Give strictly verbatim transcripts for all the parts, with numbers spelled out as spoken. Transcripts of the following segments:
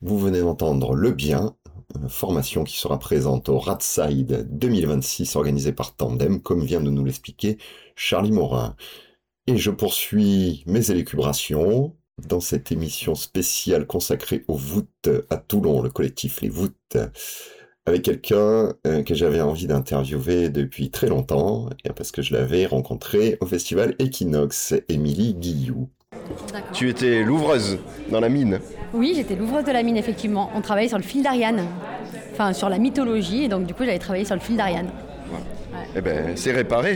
Vous venez d'entendre Le Bien, euh, formation qui sera présente au Radside deux mille vingt-six organisée par Tandem, comme vient de nous l'expliquer Charlie Morin. Et je poursuis mes élucubrations dans cette émission spéciale consacrée aux voûtes à Toulon, le collectif Les Voûtes, avec quelqu'un euh, que j'avais envie d'interviewer depuis très longtemps, et parce que je l'avais rencontré au festival Equinox, Émilie Guilloux. D'accord. Tu étais l'ouvreuse dans la mine. Oui, j'étais l'ouvreuse de la mine, effectivement. On travaillait sur le fil d'Ariane, enfin sur la mythologie, et donc du coup j'avais travaillé sur le fil d'Ariane. Eh ben, c'est réparé.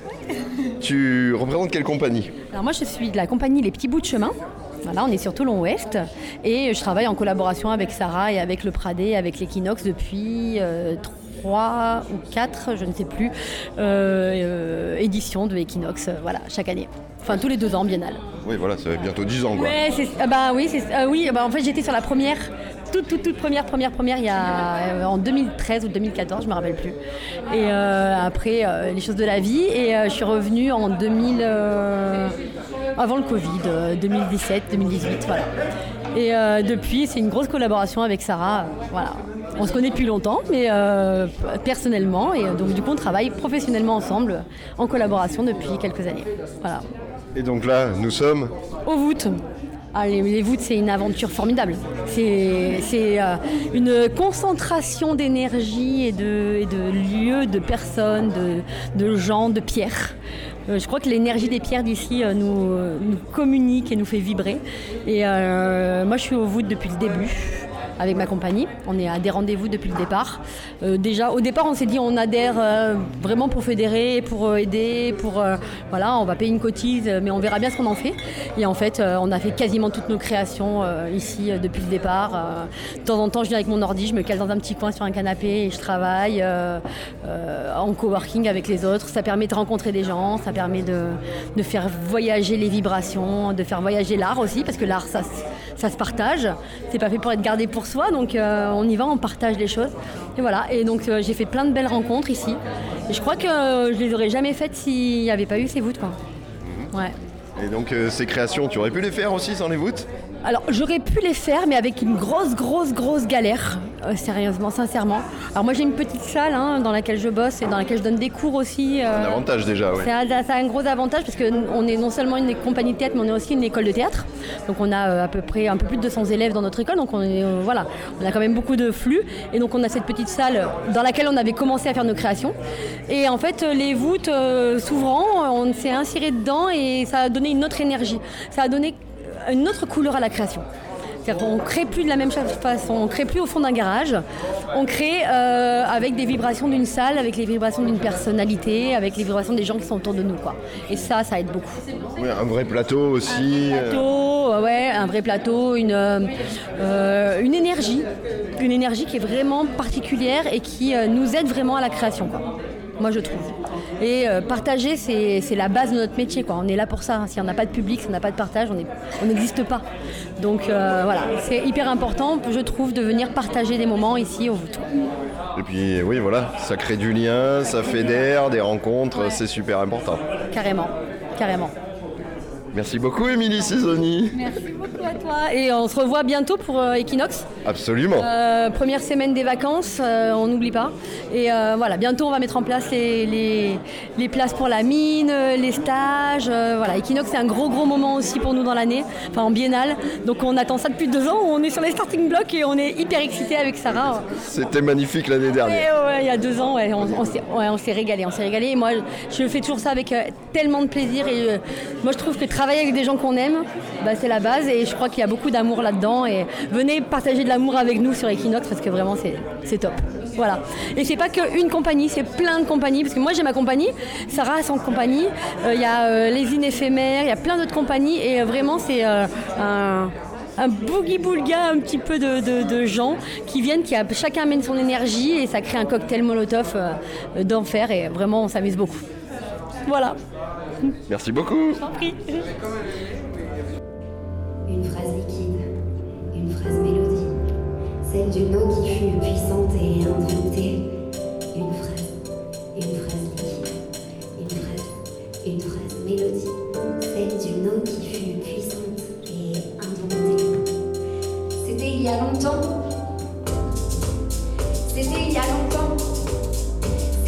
Tu représentes quelle compagnie? Alors moi je suis de la compagnie Les Petits Bouts de Chemin. Voilà, on est sur Toulon Ouest et je travaille en collaboration avec Sarah et avec le Pradé, avec l'Equinox depuis euh, trois ou quatre, je ne sais plus, euh, euh, éditions de Equinox, euh, voilà, chaque année. Enfin tous les deux ans, biennale. Oui, voilà, ça fait bientôt dix ans, quoi. Ouais, c'est, ah bah oui, c'est, ah oui, bah en fait j'étais sur la première, toute toute toute première première première il y a euh, en deux mille treize ou deux mille quatorze, je me rappelle plus. Et euh, après euh, les choses de la vie et euh, je suis revenue en deux mille euh, avant le Covid, euh, deux mille dix-sept deux mille dix-huit, voilà. Et euh, depuis c'est une grosse collaboration avec Sarah, euh, voilà. On se connaît depuis longtemps, mais euh, personnellement, et donc du coup on travaille professionnellement ensemble, en collaboration depuis quelques années. Voilà. Et donc là, nous sommes... Aux voûtes. Ah, les, les voûtes, c'est une aventure formidable. C'est, c'est euh, une concentration d'énergie et de, et de lieux, de personnes, de, de gens, de pierres. Euh, je crois que l'énergie des pierres d'ici euh, nous, euh, nous communique et nous fait vibrer. Et euh, moi, je suis aux voûtes depuis le début. Avec ma compagnie, on est à des rendez-vous depuis le départ. Euh, déjà, au départ, on s'est dit on adhère euh, vraiment pour fédérer, pour euh, aider, pour euh, voilà, on va payer une cotise, mais on verra bien ce qu'on en fait. Et en fait, euh, on a fait quasiment toutes nos créations euh, ici euh, depuis le départ. Euh, de temps en temps, je viens avec mon ordi, je me cale dans un petit coin sur un canapé et je travaille euh, euh, en coworking avec les autres. Ça permet de rencontrer des gens, ça permet de, de faire voyager les vibrations, de faire voyager l'art aussi, parce que l'art, ça, ça se partage. C'est pas fait pour être gardé pour soi, donc euh, on y va, on partage les choses. Et voilà, et donc euh, j'ai fait plein de belles rencontres ici. Et je crois que euh, je les aurais jamais faites s'il n'y avait pas eu ces voûtes, quoi. Ouais. Et donc, euh, ces créations, tu aurais pu les faire aussi sans les voûtes? Alors j'aurais pu les faire, mais avec une grosse, grosse, grosse galère, euh, sérieusement, sincèrement. Alors moi j'ai une petite salle hein, dans laquelle je bosse et dans laquelle je donne des cours aussi. Euh, Un avantage déjà, oui. C'est un, ça a un gros avantage parce qu'on est non seulement une compagnie de théâtre, mais on est aussi une école de théâtre. Donc on a euh, à peu près un peu plus de deux cents élèves dans notre école, donc on, est, euh, voilà, on a quand même beaucoup de flux. Et donc on a cette petite salle dans laquelle on avait commencé à faire nos créations. Et en fait les voûtes euh, s'ouvrant, on s'est inséré dedans et ça a donné une autre énergie. Ça a donné une autre couleur à la création. C'est-à-dire qu'on ne crée plus de la même façon, on ne crée plus au fond d'un garage, on crée euh, avec des vibrations d'une salle, avec les vibrations d'une personnalité, avec les vibrations des gens qui sont autour de nous, quoi. Et ça, ça aide beaucoup. Oui, un vrai plateau aussi. Un vrai plateau, ouais, un vrai plateau, une, euh, une énergie, une énergie qui est vraiment particulière et qui euh, nous aide vraiment à la création, quoi. Moi je trouve. Et euh, partager, c'est, c'est la base de notre métier, quoi. On est là pour ça. Si on n'a pas de public, si on n'a pas de partage, on n'existe pas. Donc euh, voilà, c'est hyper important, je trouve, de venir partager des moments ici au voûtes. Et puis oui, voilà, ça crée du lien, ça fédère, des rencontres, ouais. C'est super important. Carrément, carrément. Merci beaucoup, Émilie Cizoni. Merci beaucoup à toi. Et on se revoit bientôt pour euh, Equinox. Absolument. Euh, première semaine des vacances, euh, on n'oublie pas. Et euh, voilà, bientôt on va mettre en place les, les, les places pour la mine, les stages. Euh, voilà, Equinox c'est un gros gros moment aussi pour nous dans l'année, enfin en biennale. Donc on attend ça depuis deux ans. On est sur les starting blocks et on est hyper excités avec Sarah. C'était magnifique l'année dernière. Ouais, ouais, il y a deux ans, ouais, on, on, s'est, ouais, on s'est régalé, on s'est régalé. Et moi, je fais toujours ça avec euh, tellement de plaisir. Et euh, moi, je trouve que travailler avec des gens qu'on aime, bah, c'est la base et je crois qu'il y a beaucoup d'amour là-dedans et venez partager de l'amour avec nous sur Equinox parce que vraiment c'est, c'est top. Voilà. Et c'est pas qu'une compagnie, c'est plein de compagnies parce que moi j'ai ma compagnie, Sarah a son compagnie, il euh, y a euh, les Zines éphémères, il y a plein d'autres compagnies et euh, vraiment c'est euh, un... un boogie-boulga un petit peu de, de, de gens qui viennent, qui a, chacun amène son énergie et ça crée un cocktail molotov euh, d'enfer et vraiment on s'amuse beaucoup. Voilà. Merci beaucoup. Je t'en prie. Une phrase liquide, une phrase mélodie, celle d'une eau qui fut puissante et indomptée. Une phrase, une phrase liquide, une phrase, une phrase mélodie, celle d'une eau qui fut puissante et indomptée. C'était il y a longtemps,